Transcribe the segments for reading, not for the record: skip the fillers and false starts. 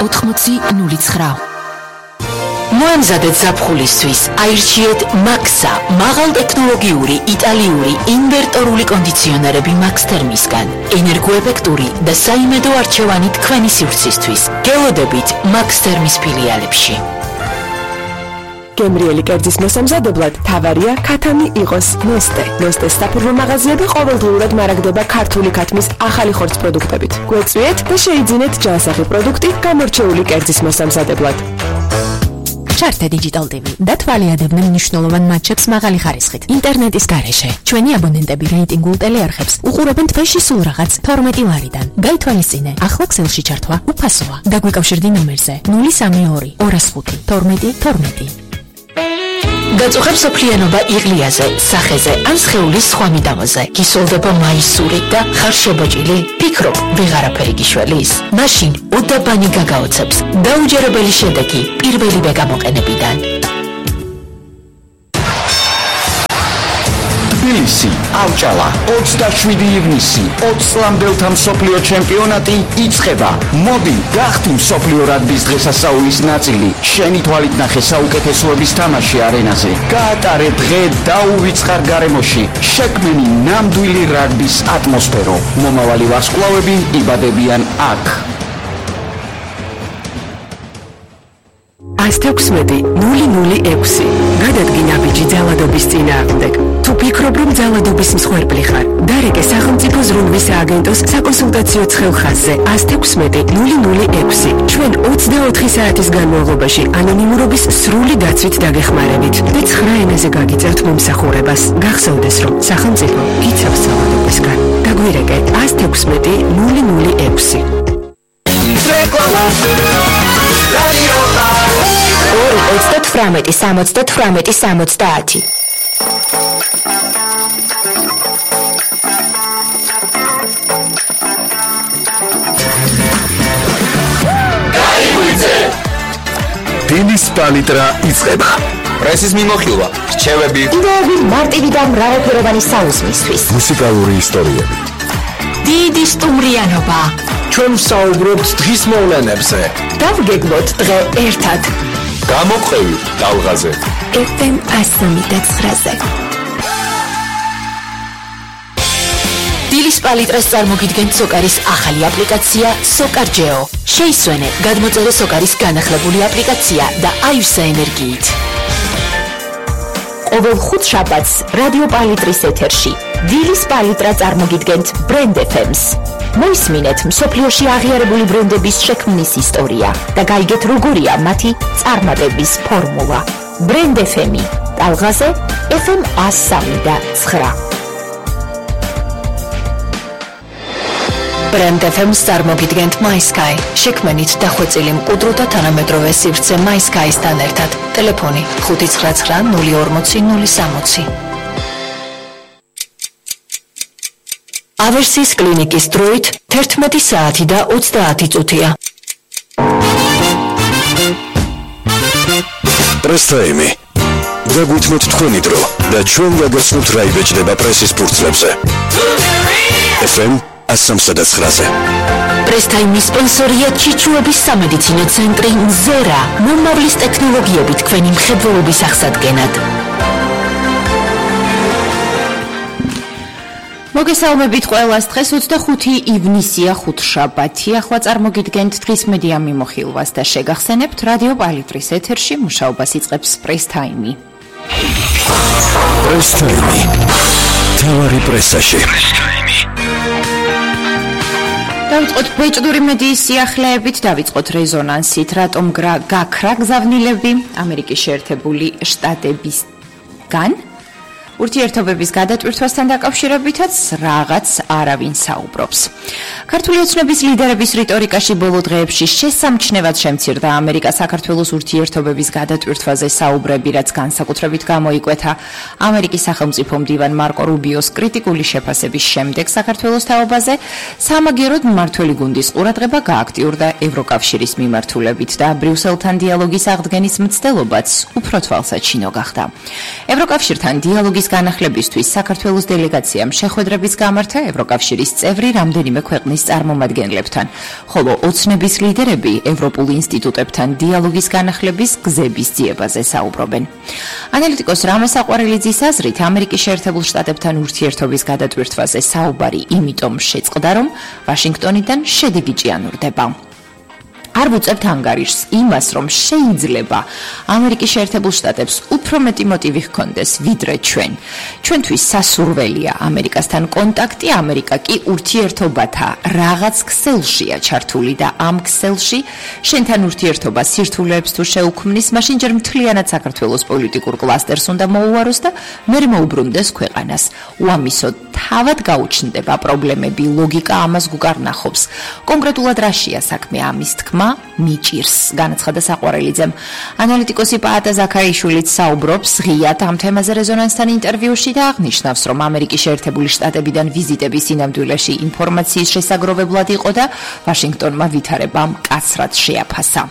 8009. მოემზადეთ ზაფხულისთვის, აირჩიეთ მაქსა, მაღალტექნოლოგიური იტალიური ინვერტორული კონდიციონერები Max Thermisგან. ენერგოეფექტური და საიმედო არჩევანი თქვენი სივრცისთვის. გელოდებით Max Thermis ფილიალებში. გემრიელი კერძის მოსამზადებლად თავარია ქათამი იყოს ნოსტე. ნოსტეს საფურმო მაღაზიები ყოველდღიურად მარაგდება ქართული ქათმის ახალი ხორცს პროდუქტებით. გვეწვიეთ და შეიძინეთ ჯანსაღი პროდუქტი გამორჩეული კერძის მოსამზადებლად. ჩართე Digital TV და თვალიადებდნენ მნიშვნელოვან მატჩებს მაღალი ხარისხით. ინტერნეტის გარეშე ჩვენი აბონენტები რეიტინგულ ტელეარხებს უყურებენ თვეში სულ რაღაც 12 ლარიდან. გაითვალისწინე, ახლა ქსელში ჩართვა უფასოა. დაგვიკავშირდი ნომერზე 032 205 12 12. გაწუხებ სოფლიანობა იღლიაზე, სახეზე ან სხეულის სხვა მიდამოზე. გისოლდება მაისური და ხარ შებოჭილი? ფიქრობ, ვეღარაფერი გიშველის? მაშინ უდაბანი გაგაოცებს. დაუჯერებელი შედეგი პირველივე გამოყენებიდან. თბილისი, ავჭალა, 27 ივნისი, 20 წლამდელთა მსოფლიო ჩემპიონატი იწყება. მოდი, გახდი მსოფლიო რაგბის დღესასწაულის ნაწილი. შენი თვალით ნახე საუკეთესოების თამაში არენაზე. გაატარე დღე დაუვიწყარ გარემოში. შექმენი ნამდვილი რაგბის ატმოსფერო. მომავალი ვარსკვლავები იბადებიან აქ. 116-006 გადადგინა ბიჭი ძალადობის წინააღმდეგ. თუ ფიქრობ, რომ ძალადობის მსხვერპლი ხარ, დარეკე სახელმწიფო ზრუნვის სააგენტოს საკონსულტაციო ცხელხაზზე 116-006. ჩვენ 24 საათის განმავლობაში ანონიმურობის სრული დაცვით დაგეხმარებით და 9 ენაზე გაგიწევთ მომსახურებას. გახსოვდეს, რომ სახელმწიფო გიცავს ძალადობისგან. დაგვირეკე 116-006. რეკლამა 2-18-70-70. დილის პალიტრა იწყება. პრესის მიმოხილვა, რჩევები, იდეები მარტივი და მრავალფეროვანი საუზმისთვის. მუსიკალური ისტორიები. დიდი სტუმრიანობა. ჩვენ ვსაუბრობთ დღის მოვლენებზე. დავგეგმოთ დღე ერთად. გამოყევი ტალღაზე. FM 109-ზე. დილის პალიტრას წარმოგიდგენთ სოკარის ახალი აპლიკაცია SOCAR-GEO. შეისვენე, გადმოწერე სოკარის განახლებული აპლიკაცია და აივსე ენერგიით. ყოველ ხუთშაბათს რადიო პალიტრის ეთერში დილის პალიტრა წარმოგიდგენთ Brand FM-ს. მოისმინეთ მსოფლიოში აღიარებული ბრენდების შექმნის ისტორია და გაიგეთ როგორია მათი წარმატების ფორმულა. Brand FM-ი ტალღაზე FM 103.9. Brand FM-ს წარმოგიდგენთ MySky. შექმნით დახვეწილი მყუდრო და თანამედროვე სივრცე MySky-სთან ერთად. ტელეფონი 599-040-060. ავერსის კლინიკის დროით 11 საათი და 30 წუთია. პრესტაიმი. დაგვითმოთ თქვენი დრო და ჩვენ გაგაცნობთ რა იბეჭდება პრესის ფურცლებზე. FM 103.9-ზე. პრესტაიმის სპონსორია ჩიჩუების სამედიცინო ცენტრი მზერა. მომავლის ტექნოლოგიები თქვენი მხედველობის აღსადგენად. მოგესალმებით ყველას. დღეს 25 ივნისია, ხუთშაბათი. ახლა წარმოგიდგენთ დღის მედია მიმოხილვას და შეგახსენებთ რადიო პალიტრის ეთერში მუშაობას იწყებს პრესტაიმი. პრესტაიმი. თავარი პრესაში. დავიწყოთ ბეჭდური მედიის სიახლეებით, დავიწყოთ რეზონანსით, რატომ გაქრა გზავნილები ამერიკის შეერთებული შტატებისგან. ურთიერთობების გადატვირთვასთან დაკავშირებითაც რაღაც არავინ საუბრობს. ქართული ოცნების ლიდერების რიტორიკაში ბოლო დღეებში შესამჩნევად შემცირდა ამერიკა-საქართველოს ურთიერთობების გადატვირთვაზე საუბრები, რაც განსაკუთრებით გამოიკვეთა ამერიკის სახელმწიფო მდივან მარკო რუბიოს კრიტიკული შეფასების შემდეგ საქართველოს თაობაზე. სამაგიეროდ მმართველი გუნდის ყურადღება გააქტიურდა ევროკავშირის მიმართულებით და ბრიუსელთან დიალოგის აღდგენის მცდელობაც უფრო თვალსაჩინო გახდა. ევროკავშირთან დიალოგის განახლებისთვის საქართველოს დელეგაციამ შეხვედრების გამართა ევროკავშირის წევრი რამდენიმე ქვეყნის წარმომადგენლებთან, ხოლო ოცნების ლიდერები ევროპულ ინსტიტუტებთან დიალოგის განახლების გზების ძიებაზე საუბრობენ. ანალიტიკოს რამაზ საყვარელიძის აზრით, ამერიკის შეერთებულ შტატებთან ურთიერთობის გადატვირთვაზე საუბარი იმიტომ შეწყდა, რომ ვაშინგტონიდან შედეგი ჭიანურდება. არ ვუწევთ ანგარიშს იმას, რომ შეიძლება ამერიკის შეერთებულ შტატებს უფრო მეტი მოტივი ჰქონდეს ვიდრე ჩვენ. ჩვენთვის სასურველია ამერიკასთან კონტაქტი, ამერიკა კი ურთიერთობათა რაღაც ქსელშია ჩართული და ამ ქსელში შენთან ურთიერთობა სირთულეებს თუ შეუქმნის, მაშინ ჯერ მთლიანად საქართველოს პოლიტიკურ კლასტერს უნდა მოუაროს და მერე მოუბრუნდეს ქვეყანას. უამისოდ თავად გაუჩნდება პრობლემები, ლოგიკა ამას გუკარნახობს. კონკრეტულად რაშია საქმე ამის თქმა მიჭირს, განაცხადა საყვარელიძემ. ანალიტიკოსი პაატა ზაქარიშვილიც საუბრობს ღიად ამ თემაზე რეზონანსთან ინტერვიუში და აღნიშნავს, რომ ამერიკის შეერთებული შტატებიდან ვიზიტების სინამდვილეში ინფორმაციის შესაგროვებლად იყო და ვაშინგტონმა ვითარება მკაცრად შეაფასა.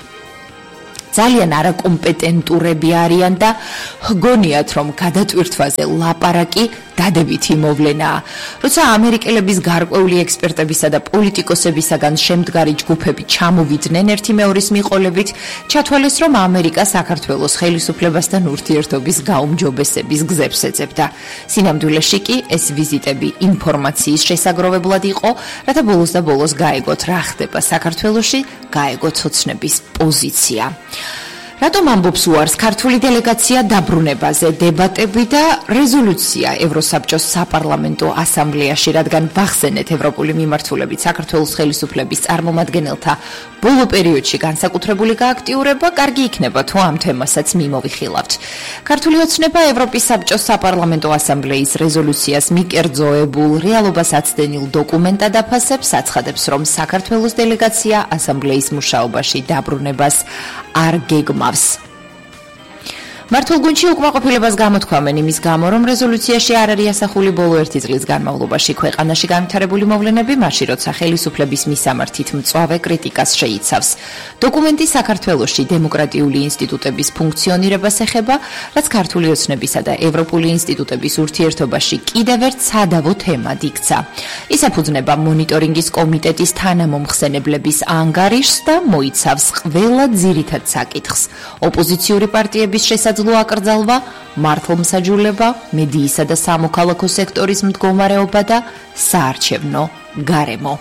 ძალიან არაკომპეტენტურები არიან და ჰგონიათ, რომ გადატვირთვაზე ლაპარაკი დადებითი მოვლენაა. როცა ამერიკელების გარკვეული ექსპერტებისა და პოლიტიკოსებისაგან შემდგარი ჯგუფები ჩამოვიდნენ ერთი მეორის მიყოლებით, ჩათვალეს, რომ ამერიკა საქართველოს ხელისუფლებასთან ურთიერთობის გაუმჯობესების გზებს ეძებდა. სინამდვილეში კი ეს ვიზიტები ინფორმაციის შესაგროვებლად იყო, რათა ბოლოს და ბოლოს გაეგოთ რა ხდება საქართველოში, გაეგოთ ოცნების პოზიცია. რატომ ამბობს უარს ქართული დელეგაცია დაბრუნებაზე, დებატები და რეზოლუცია ევროსაბჭოს საპარლამენტო ასამბლეაში, რადგან ვახსენეთ ევროპული მიმართულებით საქართველოს ხელისუფლების წარმომადგენელთა ბოლო პერიოდში განსაკუთრებული გააქტიურება, კარგი იქნება თუ ამ თემასაც მიმოვიხილავთ. ქართული ოცნება ევროპის საბჭოს საპარლამენტო ასამბლეის რეზოლუციას მიკერძოებულ რეალობას აცდენილ დოკუმენტად აფასებს, აცხადებს, რომ საქართველოს დელეგაცია ასამბლეის მუშაობაში დაბრუნებას არ გეგმავს. მართულ გუნდში უკმაყოფილებას გამოთქვამენ იმის გამო, რომ რეზოლუციაში არ არის ასახული ბოლო 1 წლის განმავლობაში ქვეყანაში განვითარებული მოვლენები, მაშინ როცა ხელისუფლების მისამართით მწვავე კრიტიკას შეიცავს. დოკუმენტი საქართველოში დემოკრატიული ინსტიტუტების ფუნქციონირებას ეხება, რაც ქართული ოცნებისა და ევროპული ინსტიტუტების ურთიერთობაში კიდევ ერთ სადავო თემად იქცა. ის ეფუძნება მონიტორინგის კომიტეტის თანამომხსენებლების ანგარიშს და მოიცავს ყველა ძირითად საკითხს. ოპოზიციური პარტიების შესაძლო აკრძალვა, მართლმსაჯულება, მედიისა და სამოქალაქო სექტორის მდგომარეობა და საარჩევნო გარემო.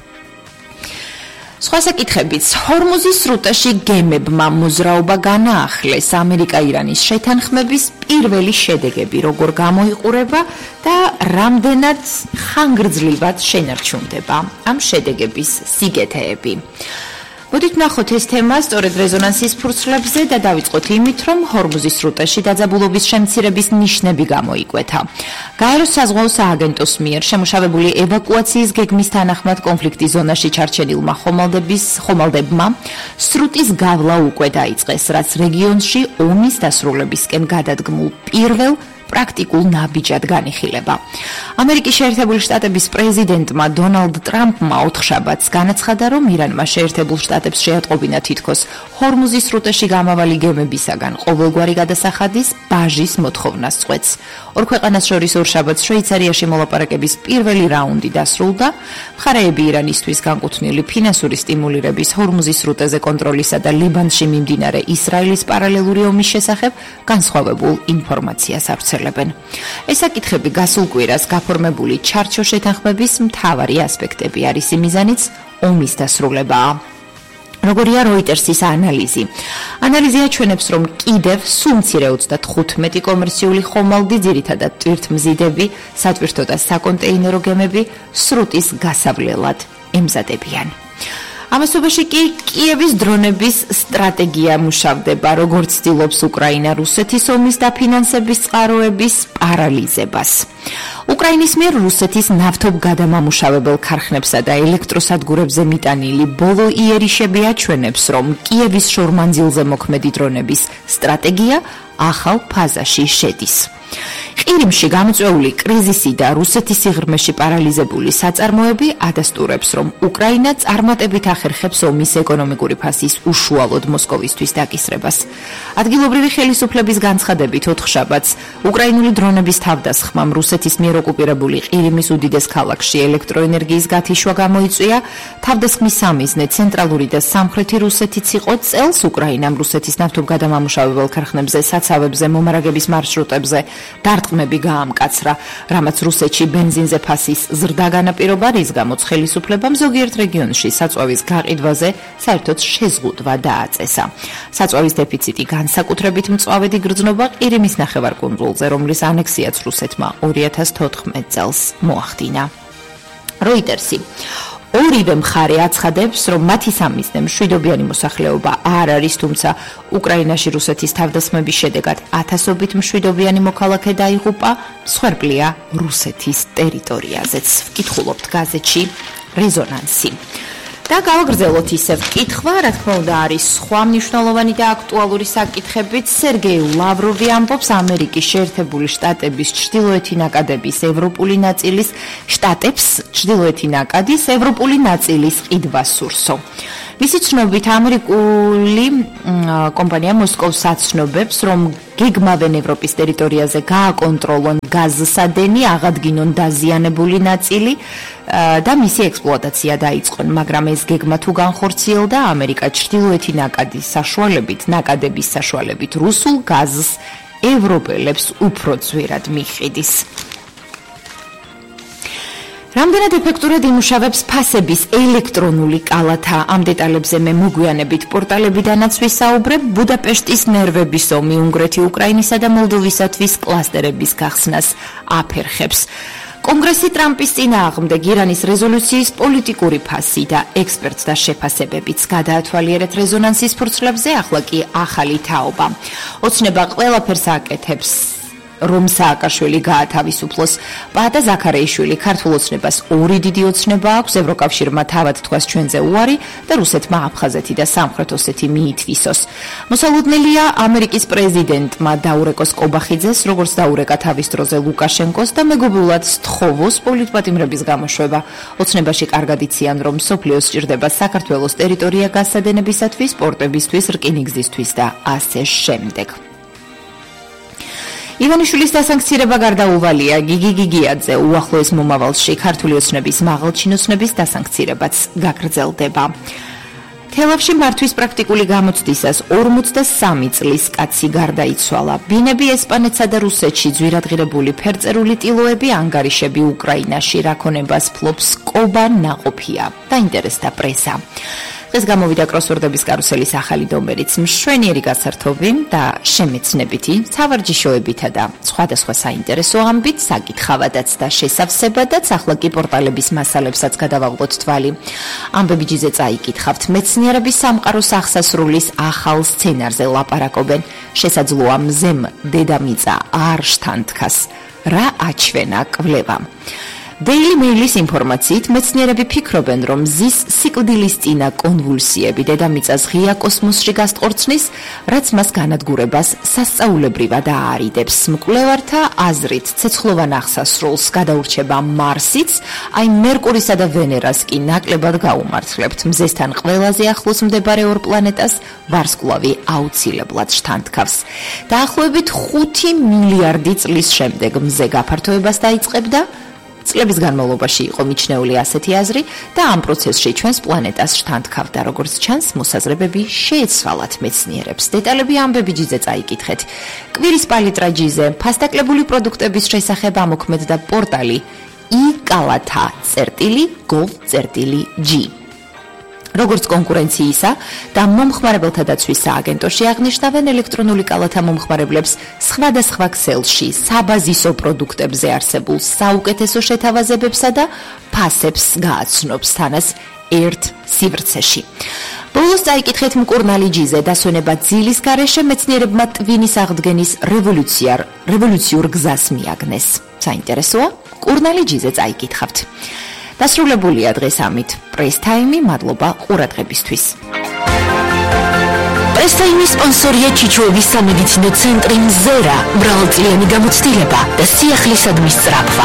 სხვა საკითხებიც. ჰორმუზის სრუტეში გემებმა მოძრაობა განაახლეს. ამერიკა-ირანის შეთანხმების პირველი შედეგები როგორ გამოიყურება და რამდენად ხანგრძლივად შენარჩუნდება ამ შედეგების სიგეთეები. მოდით ვნახოთ ეს თემა სწორედ რეზონანსის ფურცლებზე და დავიწყოთ იმით, რომ ჰორმუზის სრუტეში დაძაბულობის შემცირების ნიშნები გამოიკვეთა. გაეროს საზღვაო სააგენტოს მიერ შემუშავებული ევაკუაციის გეგმის თანახმად კონფლიქტის ზონაში ჩარჩენილმა ხომალდებმა სრუტის გავლა უკვე დაიწყეს, რაც რეგიონში ომის დასრულებისკენ გადადგმულ პირველ პრაქტიკულ ნაბიჯად განიხილება. ამერიკის შეერთებული შტატების პრეზიდენტმა დონალდ ტრამპმა ოთხშაბათს განაცხადა, რომ ირანმა შეერთებულ შტატებს შეატყობინა თითქოს ჰორმუზის სრუტეში გამავალი გემებისაგან ყოველგვარი გადასახადის ბაჟის მოთხოვნას წყვეტს. ორ ქვეყანას შორის ორშაბათს შვეიცარიაში მოლაპარაკების პირველი რაუნდი დასრულდა. მხარეები ირანისთვის განკუთვნილი ფინანსური სტიმულირების ჰორმუზის სრუტეზე კონტროლისა და ლიბანში მიმდინარე ისრაელის პარალელური ომის შესახებ განსხვავებულ ინფორმაციას ავრცელებენ. ეს საკითხები გასულ კვირას გაფორმებული ჩარჩო შეთანხმების მთავარი ასპექტები არის, იმიზანიც ომის დასრულებაა. როგორია როიტერსის ანალიზი. ანალიზი აჩვენებს, რომ კიდევ სულ მცირე 35 კომერციული ხომალდი, ძირითადად ტვირთმზიდები, სატვირთო და საკონტეინერო გემები სრუტის გასავლელად ემზადებიან. ამასობაში კი კიევის დრონების სტრატეგია მუშავდება, როგორც ცდილობს უკრაინა რუსეთის ომის დაფინანსების წყაროების პარალიზებას. უკრაინის მიერ რუსეთის ნავთობგადამამუშავებელ ქარხნებსა და ელექტროსადგურებზე მიტანილი ბოლო იერიშები აჩვენებს, რომ კიევის შორმანძილზე მოქმედი დრონების სტრატეგია ახალ ფაზაში შედის. ყირიმში გამოწვეული კრიზისი და რუსეთის სიღრმეში პარალიზებული საწარმოები ადასტურებს, რომ უკრაინა წარმატებით ახერხებს ომის ეკონომიკური ფასის უშუალოდ მოსკოვისთვის დაკისრებას. ადგილობრივი ხელისუფლების განცხადებით 4 შაბათს უკრაინული დრონების თავდასხმამ რუსეთის მიერ ოკუპირებული ყირიმის უდიდეს ქალაქში ელექტროენერგიის გათიშვა გამოიწვია. თავდასხმის სამიზნე ცენტრალური და სამხრეთი რუსეთიც იყო. წელს უკრაინამ რუსეთის ნავთობგადამამუშავებელ ქარხნებზე, საცავებზე, მომარაგების მარშრუტებზე დარტყმები გაამკაცრა, რამაც რუსეთში ბენზინზე ფასის ზრდა განაპირობა, რის გამოც ხელისუფლებამ ზოგიერთ რეგიონში საწვავის გაყიდვაზე საერთოდ შეზღუდვა დააწესა. საწვავის დეფიციტი განსაკუთრებით მწვავედი გრძნობა ყირიმის ნახევარკუნძულზე, რომლის ანექსიაც რუსეთმა 2014 წელს მოახდინა. როიტერსი ორივე მხარე აცხადებს, რომ მათი სამიზნე მშვიდობიანი მოსახლეობა არ არის, თუმცა უკრაინაში რუსეთის თავდასხმების შედეგად ათასობით მშვიდობიანი მოქალაქე დაიღუპა, მსხვერპლია რუსეთის ტერიტორიაზეც. ვკითხულობთ გაზეთში რეზონანსი. და გავაგრძელოთ ისევ კითხვა, რა თქმა უნდა არის სხვა მნიშვნელოვანი და აქტუალური საკითხებიც. სერგეი ლავროვი ამბობს ამერიკის შეერთებული შტატების ჩრდილოეთი ნაკადების ევროპული ნაწილის შტატებს ჩრდილოეთი ნაკადის ევროპული ნაწილის ყიდვა სურსო. მისი ცნობით ამერიკული კომპანია მოსკოვს აცნობებს, რომ გეგმავენ ევროპის ტერიტორიაზე გააკონტროლონ გაზსადენი, აღადგინონ დაზიანებული ნაწილი და მისი ექსპლუატაცია დაიწყონ, მაგრამ ეს გეგმა თუ განხორციელდა, ამერიკა ჩრდილოეთი ნაკადების საშუალებით რუსულ გაზს ევროპელებს უფრო ძვირად მიჰყიდის. რამდენად ეფექტურად იმუშავებს ფასების ელექტრონული კალათა? ამ დეტალებზე მე მოგვიანებით პორტალებიდანაც ვისაუბრებ. ბუდაპეშტის ნერვების ომი უნგრეთი, უკრაინისა და მოლდოვისათვის კლასტერების გახსნას აფერხებს. კონგრესი ტრამპის წინააღმდეგ ირანის რეზოლუციის პოლიტიკური ფასი და ექსპერტთა შეფასებებიც გადაათვალიერეთ რეზონანსის ფურცლებზე, ახლა კი ახალი თაობა. ოცნება ყველაფერს აკეთებს, რომ სააკაშვილი გაათავისუფლოს. პაატა ზაქარეიშვილი ქართულ ოცნებას ორი დიდი ოცნება აქვს, ევროკავშირმა თავად თქვას ჩვენზე უარი და რუსეთმა აფხაზეთი და სამხრეთ ოსეთი მიითვისოს. მოსალოდნელია ამერიკის პრეზიდენტმა დაურეკოს კობახიძეს, როგორც დაურეკა თავის დროზე ლუკაშენკოს და მეგობრულად სთხოვოს პოლიტპატიმრების გამოშვება. ოცნებაში კარგად იციან, რომ მსოფლიოს სჭირდება საქართველოს ტერიტორია გასადენებისათვის, პორტებისთვის, რკინიგზისთვის და ასე შემდეგ. ივანიშვილის დასანქცირება გარდაუვალია. გიგი გიგიაძე უახლოეს მომავალში ქართული ოცნების მაღალჩინოსნების დასანქცირებაც გაგრძელდება. თელავში მართვის პრაქტიკული გამოცდისას 43 წლის კაცი გარდაიცვალა. ბინები ესპანეთსა და რუსეთში ძვირადღირებული ფერწერული ტილოები, ანგარიშები უკრაინაში რაქონებას ფლობს კობა ნაყოფია. დაინტერესდა პრესა. დღეს გამოვიდა კროსვორდების კარუსელის ახალი ნომერიც, მშვენიერი გასართობი და შემეცნებითი, სავარჯიშოებითა და სხვადასხვა საინტერესო ამბით, საკითხავადაც და შესავსებადაც, ახლა კი პორტალების მასალებსაც გადავაღოთ თვალი. ამბებიჯიზე წაიკითხავთ, მეცნიერების სამყაროს აღსასრულის ახალ სცენარზე ლაპარაკობენ. შესაძლოა მზემ დედამიწა არ შთანთქას. რა აჩვენა კვლევამ? Daily Mail-ის ინფორმაციით მეცნიერები ფიქრობენ, რომ მზის სიკვდილისწინა კონვულსიები დედამიწას ღია კოსმოსში გასტყორცნის, რაც მას განადგურებას სასწაულებრივად აარიდებს. მკვლევართა აზრით, ცეცხლოვან აღსასრულს გადაურჩება მარსიც, აი მერკურისა და ვენერას კი ნაკლებად გაუმართლებთ. მზესთან ყველაზე ახლოს მდებარე ორ პლანეტას ვარსკვლავი აუცილებლად შთანთქავს. დაახლოებით 5 მილიარდი წლის შემდეგ მზე გაფართოებას დაიწყებდა. წლების განმავლობაში იყო მიჩნეული ასეთი აზრი და ამ პროცესში ჩვენს პლანეტას შთანთქავდა, როგორც ჩანს, მოსაზრებები შეეცვალათ მეცნიერებს. დეტალები ამბებიჯიზე წაიკითხეთ. კვირის პალიტრაჯიზე ფასდაკლებული პროდუქტების შესახებ ამოქმედდა პორტალი i-gov.g. როგორც კონკურენციისა და მომხმარებელთა დაცვის სააგენტოში აღნიშნავენ, ელექტრონული კალათა მომხმარებლებს სხვადასხვა ქსელში საბაზისო პროდუქტებზე არსებულ საუკეთესო შეთავაზებებსა და ფასებს გააცნობს თანაც ერთ სივრცეში. ბოლოს წაიკითხეთ მკურნალი ჯიზე, დასვენება ძილის გარეშე მეცნიერებმა ტვინის აღდგენის რევოლუციურ გზას მიაგნეს. საინტერესოა? კურნალი ჯიზე წაიკითხავთ. დასრულებულია დღეს ამით პრეს ტაიმი, მადლობა ყურადღებისთვის. პრეს ტაიმის სპონსორია ჩიჩოების სამედიცინო ცენტრი მზერა, მრავალწლიანი გამოცდილება და სიახლისადმის სწრაფვა.